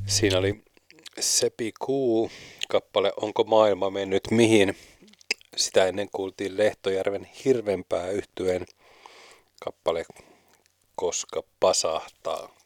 Siinä oli Sepi Kuu kappale Onko maailma mennyt mihin? Sitä ennen kuultiin Lehtojärven Hirvenpää -yhtyeen kappale Koska pasahtaa.